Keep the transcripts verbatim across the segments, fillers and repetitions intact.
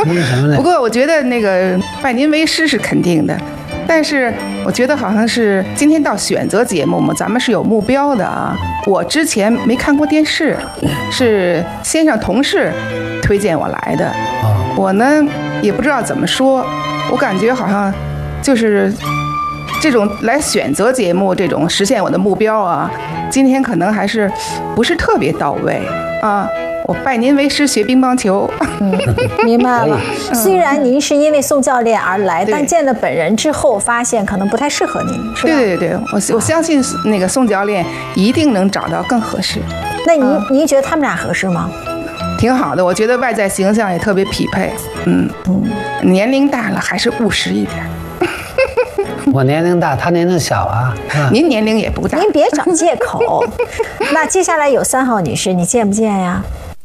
为什么呢？ 不过我觉得那个拜您为师是肯定的，但是我觉得好像是今天到选择节目嘛，咱们是有目标的啊。我之前没看过电视，是先生同事推荐我来的。我呢也不知道怎么说，我感觉好像就是这种来选择节目，这种实现我的目标啊，今天可能还是不是特别到位啊。我拜您为师学乒乓球。 嗯，明白了。虽然您是因为宋教练而来，但见了本人之后，发现可能不太适合您，是吧？ 对对对，我我相信那个宋教练一定能找到更合适。 那您、嗯、您觉得他们俩合适吗？ 挺好的，我觉得外在形象也特别匹配。嗯嗯，年龄大了还是务实一点。 我年龄大，他年龄小啊。 啊您年龄也不大， 您别找借口。那接下来有三号女士，你见不见呀？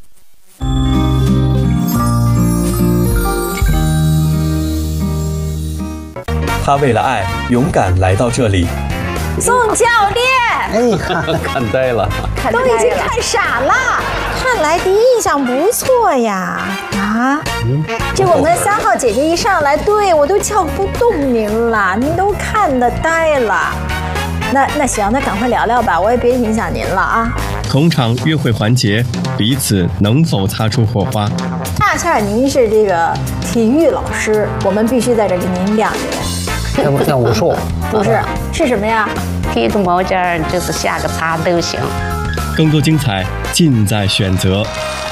他为了爱勇敢来到这里。 宋教练， 哎， 看呆了， 都已经看傻了。看来第一印象不错呀。啊，这我们三号姐姐一上来，对我都叫不动您了，您都看得呆了。那那行，那赶快聊聊吧，我也别影响您了啊。 同场约会环节，彼此能否擦出火花？ 恰恰您是这个体育老师，我们必须在这给您亮点。 要不像武术？ 不是，是什么呀？ 贴个毛巾就是下个擦都行。 更多精彩尽在选择。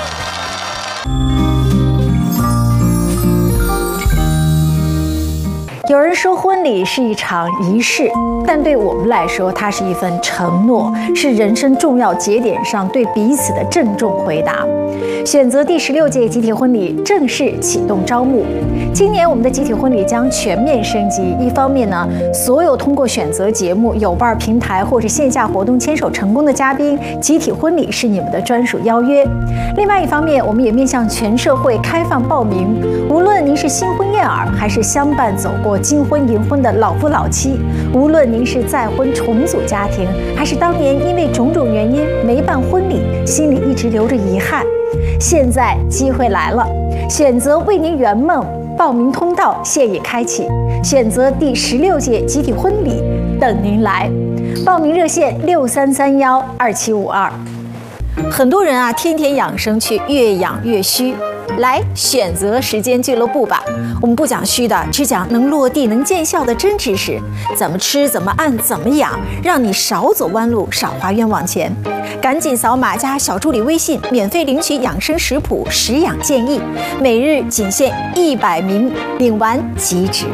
有人说婚礼是一场仪式，但对我们来说，它是一份承诺，是人生重要节点上对彼此的郑重回答。选择第十六届集体婚礼正式启动招募。今年我们的集体婚礼将全面升级。一方面呢，所有通过选择节目、有伴平台或者线下活动牵手成功的嘉宾，集体婚礼是你们的专属邀约。另外一方面，我们也面向全社会开放报名。无论您是新婚燕尔，还是相伴走过金婚银婚的老夫老妻，无论您是再婚重组家庭，还是当年因为种种原因没办婚礼，心里一直留着遗憾，现在机会来了，选择为您圆梦。报名通道现已开启，选择第十六届集体婚礼等您来。报名热线六三三幺二七五二。很多人啊，天天养生却越养越虚。来选择时间俱乐部吧，我们不讲虚的，只讲能落地能见效的真知识，怎么吃怎么按怎么养，让你少走弯路少花冤枉钱。赶紧扫码加小助理微信，免费领取养生食谱食养建议，每日仅限一百名，领完即止。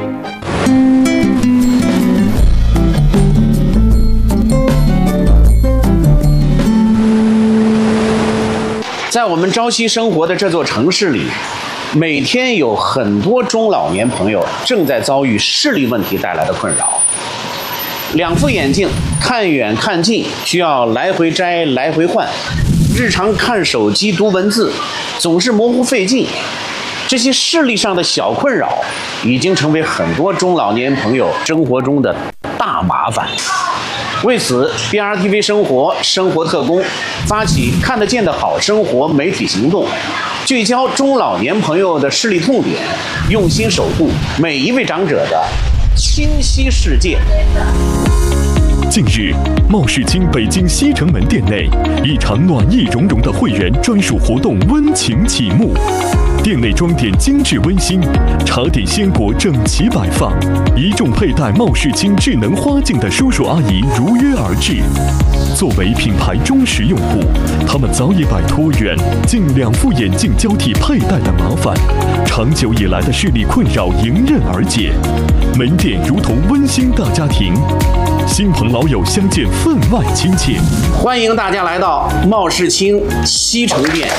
在我们朝夕生活的这座城市里，每天有很多中老年朋友正在遭遇视力问题带来的困扰。两副眼镜看远看近需要来回摘来回换，日常看手机读文字总是模糊费劲，这些视力上的小困扰已经成为很多中老年朋友生活中的大麻烦。为此 ，B R T V 生活生活特工发起看得见的好生活媒体行动，聚焦中老年朋友的视力痛点，用心守护每一位长者的清晰世界。 近日，茂世清北京西城门店内，一场暖意融融的会员专属活动温情启幕。店内装点精致温馨，茶点鲜果整齐摆放，一众佩戴茂世清智能花镜的叔叔阿姨如约而至。作为品牌忠实用户，他们早已摆脱远近两副眼镜交替佩戴的麻烦，长久以来的视力困扰迎刃而解。门店如同温馨大家庭，亲朋老友相见分外亲切。 欢迎大家来到茂世清西城店。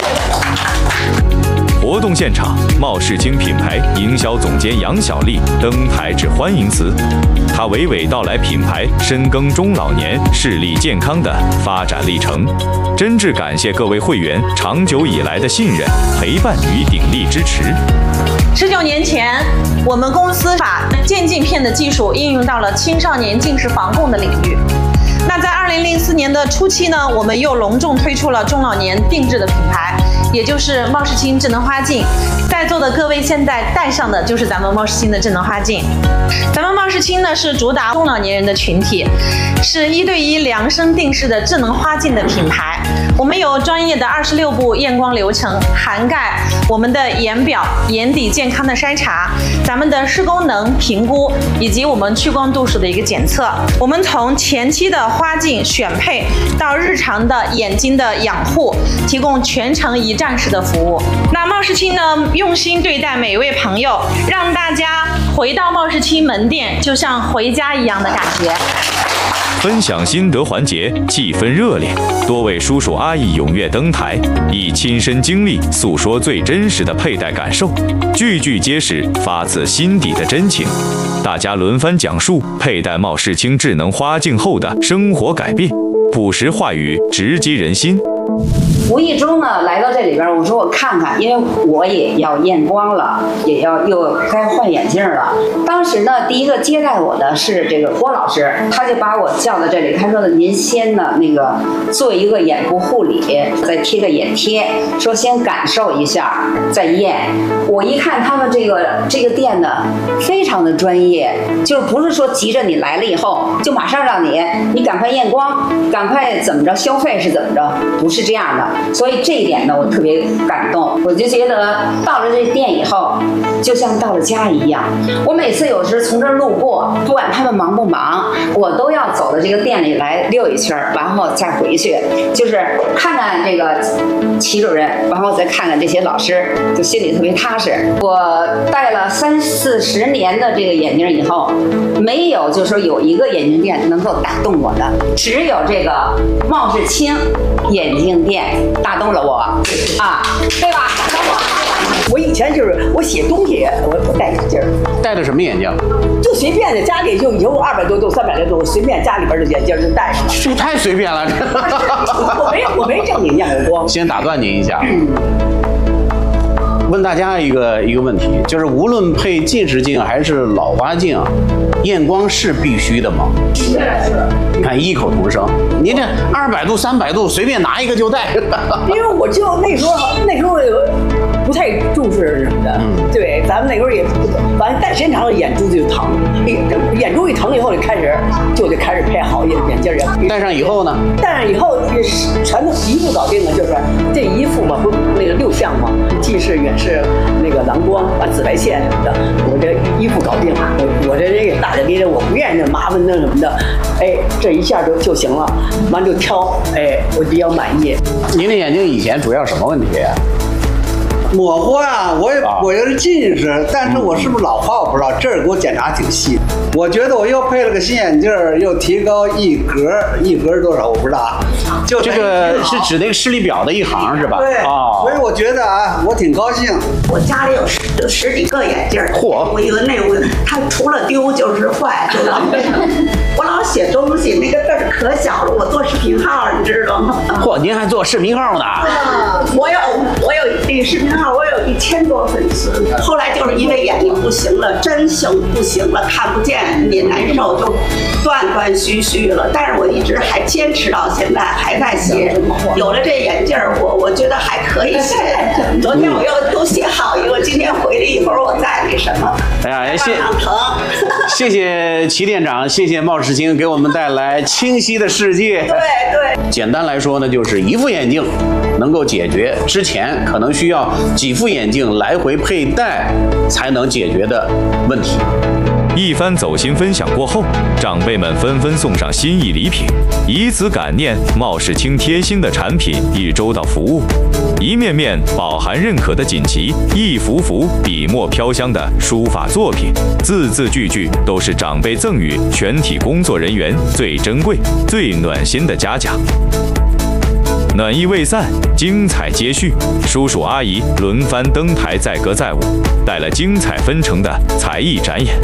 活动现场，茂世清品牌营销总监杨小丽登台致欢迎词。她娓娓道来品牌深耕中老年视力健康的发展历程，真挚感谢各位会员长久以来的信任、陪伴与鼎力支持。 十九年前，我们公司把渐镜片的技术应用到了青少年近视防控的领域。那在二零零四年的初期呢，我们又隆重推出了中老年定制的品牌，也就是茂世清智能花镜。在在座的各位现在戴上的就是咱们茂世清的智能花镜。咱们茂世清呢是主打中老年人的群体，是一对一量身定制的智能花镜的品牌。我们有专业的二十六步验光流程，涵盖我们的眼表、眼底健康的筛查，咱们的视功能评估，以及我们屈光度数的一个检测。我们从前期的花镜选配到日常的眼睛的养护，提供全程一站式的服务。那茂世清呢，用心对待每一位朋友，让大家回到茂世清门店就像回家一样的感觉。 分享心得环节气氛热烈，多位叔叔阿姨踊跃登台，以亲身经历诉说最真实的佩戴感受，句句皆是发自心底的真情。大家轮番讲述佩戴茂世清智能花镜后的生活改变，朴实话语直击人心。 无意中呢，来到这里边，我说我看看，因为我也要验光了，也要又该换眼镜了。当时呢，第一个接待我的是这个郭老师，他就把我叫到这里，他说的您先呢那个做一个眼部护理，再贴个眼贴，说先感受一下再验。我一看他们这个这个店呢，非常的专业，就是不是说急着你来了以后就马上让你你赶快验光，赶快怎么着消费是怎么着，不是这样的。所以这一点呢，我特别感动。我就觉得到了这店以后，就像到了家一样。我每次有时从这儿路过，不管他们忙不忙，我都要走到这个店里来溜一圈，然后再回去，就是看看这个齐主任，然后再看看这些老师，就心里特别踏实。我戴了三四十年的这个眼镜以后，没有就说有一个眼镜店能够打动我的，只有这个茂世清眼镜店打动了我啊，对吧？打动我。 我以前就是我写东西，我我戴眼镜， 戴的什么眼镜？ 就随便的，家里就有二百多度、三百多度，随便家里边的眼镜就戴上了。 这太随便了，这。 我没有，我没正经验过光。 先打断您一下。嗯问大家一个一个问题，就是无论配近视镜还是老花镜，验光是必须的吗？ 是是。 你看异口同声，您这二百度、三百度随便拿一个就戴。 因为我就那时候那时候不太重视什么的，嗯、对，咱们那时候也不，反正戴时间长了眼珠子就疼，眼珠一疼以后就开始就得开始配好眼眼镜儿。 戴上以后呢？ 戴上以后全都一副搞定了，就是这一副嘛，不那个六项嘛，近视、远视、那个蓝光啊、紫外线什么的，我这一副搞定了。我我这这个大着咧咧，我不愿意那麻烦那什么的，哎，这一下就就行了，完就挑，哎，我比较满意。 您的眼睛以前主要什么问题呀、啊？ 模糊啊，我也我也是近视，但是我是不是老花我不知道，这儿给我检查挺细。我觉得我又配了个新眼镜，又提高一格，一格多少我不知道啊。就这个是指那个视力表的一行是吧？ 对，哦，所以我觉得啊，我挺高兴。 我家里有十有十几个眼镜， 嚯！ 我一个那我它除了丢就是坏，就浪费。我老写东西，那个字儿可小了，我做视频号，你知道吗？ 嚯，您还做视频号呢？ 啊，我有我有这个视频号，我有一千多粉丝。后来就是因为眼睛不行了，真行不行了，看不见也难受，就断断续续了。但是我一直还坚持到现在，还在写。有了这眼镜儿，我我觉得还可以写。昨天我又都写好一个，今天回来一会儿我再那什么。 哎呀，谢谢谢齐店长，谢谢茂世清给我们带来清晰的世界。 对对。 简单来说呢，就是一副眼镜能够解决之前可能需要几副眼镜来回佩戴才能解决的问题。 一番走心分享过后，长辈们纷纷送上心意礼品，以此感念茂世清贴心的产品与周到服务。一面面饱含认可的锦旗，一幅幅笔墨飘香的书法作品，字字句句都是长辈赠予全体工作人员最珍贵、最暖心的嘉奖。暖意未散，精彩接续，叔叔阿姨轮番登台载歌载舞，带来精彩纷呈的才艺展演。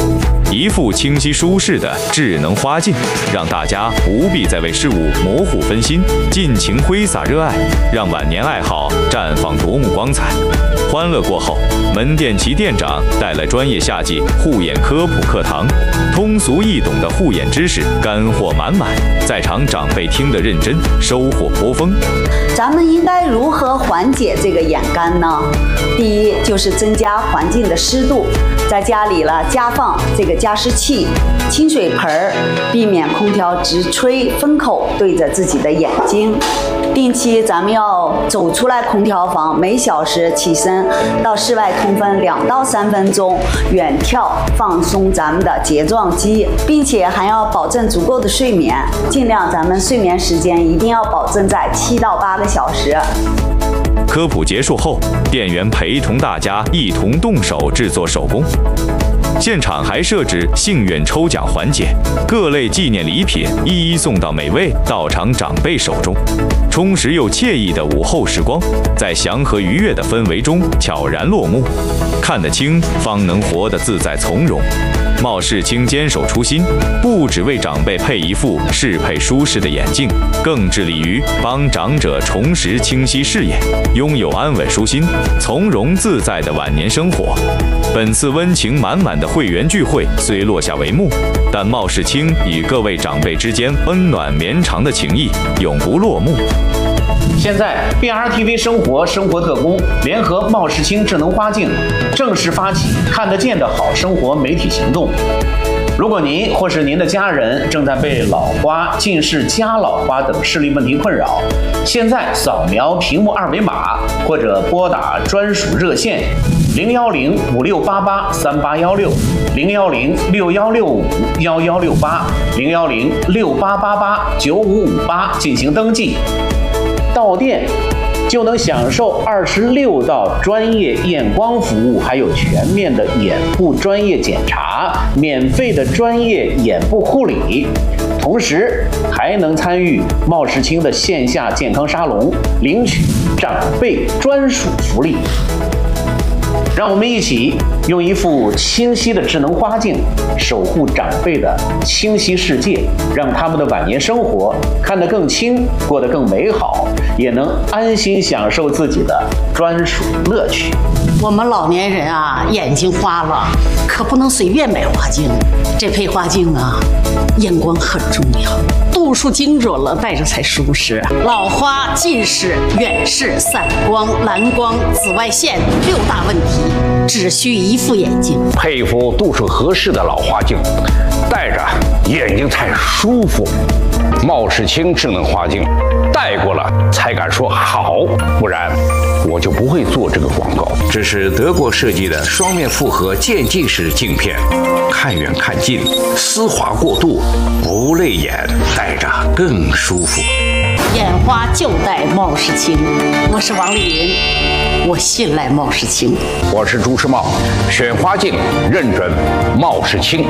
一副清晰舒适的智能花镜，让大家不必再为事物模糊分心，尽情挥洒热爱，让晚年爱好绽放夺目光彩。欢乐过后，门店齐店长带来专业夏季护眼科普课堂，通俗易懂的护眼知识干货满满，在场长辈听得认真，收获颇丰。 咱们应该如何缓解这个眼干呢？第一就是增加环境的湿度，在家里了加放这个加湿器、清水盆儿，避免空调直吹风口对着自己的眼睛。定期咱们要走出来空调房，每小时起身到室外通风两到三分钟，远眺放松咱们的睫状肌，并且还要保证足够的睡眠，尽量咱们睡眠时间一定要保证在七到八个小时。 科普结束后，店员陪同大家一同动手制作手工。现场还设置幸运抽奖环节，各类纪念礼品一一送到每位到场长辈手中。充实又惬意的午后时光，在祥和愉悦的氛围中悄然落幕。看得清，方能活得自在从容。茂世清坚守初心，不只为长辈配一副适配舒适的眼镜，更致力于帮长者重拾清晰视野，拥有安稳舒心、从容自在的晚年生活。本次温情满满的会员聚会虽落下帷幕，但茂世清与各位长辈之间温暖绵长的情谊永不落幕。 现在 B R T V 生活生活特工联合茂世清智能花镜正式发起看得见的好生活媒体行动。如果您或是您的家人正在被老花、近视、加老花等视力问题困扰，现在扫描屏幕二维码或者拨打专属热线零幺零五六八八三八幺六、零幺零六幺六五幺幺六八、零幺零六八八八九五五八进行登记。到店就能享受二十六道专业验光服务，还有全面的眼部专业检查，免费的专业眼部护理，同时还能参与茂世清的线下健康沙龙，领取长辈专属福利。让我们一起用一副清晰的智能花镜守护长辈的清晰世界，让他们的晚年生活看得更清，过得更美好，也能安心享受自己的专属乐趣。 我们老年人啊，眼睛花了，可不能随便买花镜。这配花镜啊，验光很重要，度数精准了，戴着才舒适。老花、近视、远视、散光、蓝光、紫外线六大问题，只需一副眼镜， 配一副度数合适的老花镜，戴着眼睛才舒服。茂世清智能花镜，戴过了才敢说好，不然我就不会做这个广告。这是德国设计的双面复合渐进式镜片，看远看近，丝滑过渡，不累眼，戴着更舒服。 眼花就戴茂世清，我是王丽云，我信赖茂世清。 我是朱时茂，选花镜认准茂世清。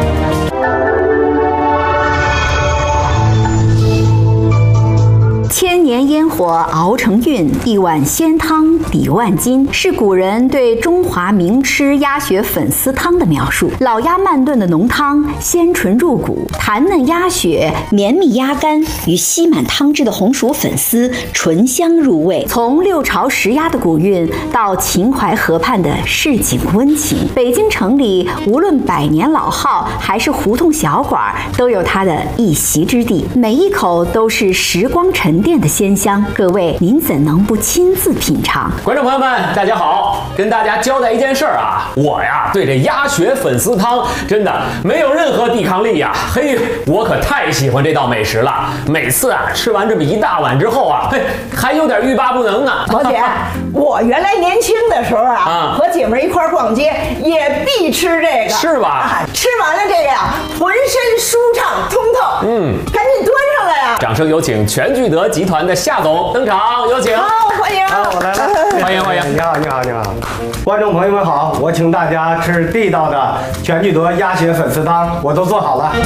千年烟火熬成韵，一碗鲜汤抵万金，是古人对中华名吃鸭血粉丝汤的描述。老鸭慢炖的浓汤，鲜醇入骨，弹嫩鸭血、绵密鸭肝与吸满汤汁的红薯粉丝醇香入味。从六朝食鸭的古韵到秦淮河畔的市井温情，北京城里无论百年老号还是胡同小馆，都有它的一席之地。每一口都是时光沉淀的鲜香，各位您怎能不亲自品尝？ 观众朋友们，大家好，跟大家交代一件事儿啊，我呀对这鸭血粉丝汤真的没有任何抵抗力呀，嘿，我可太喜欢这道美食了。每次啊吃完这么一大碗之后啊，嘿，还有点欲罢不能呢。 毛姐，我原来年轻的时候啊，啊和姐妹一块逛街也必吃这个， 是吧？ 啊、吃完了这个呀，浑身舒畅通透。嗯，赶紧端上来呀！ 掌声有请全聚德集团的夏总登场，有请。 好，欢迎。 啊，我来了， 欢迎欢迎。 你好，你好，你好，观众朋友们好，我请大家吃地道的全聚德鸭血粉丝汤，我都做好了。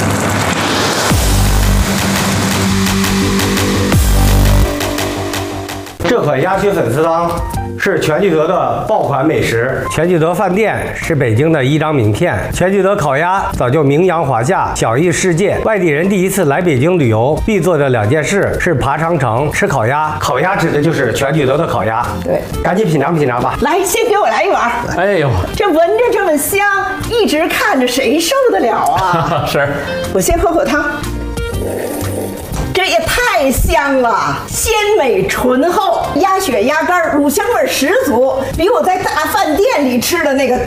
这款鸭血粉丝汤是全聚德的爆款美食。全聚德饭店是北京的一张名片，全聚德烤鸭早就名扬华夏，享誉世界。外地人第一次来北京旅游必做的两件事是爬长城、吃烤鸭。烤鸭指的就是全聚德的烤鸭。 对， 赶紧品尝品尝吧。 来，先给我来一碗。 哎呦， 这闻着这么香，一直看着谁受得了啊？ 是， 我先喝口汤。这也太香了，鲜美醇厚，鸭血鸭肝，乳香味十足，比我在大饭店里吃的那个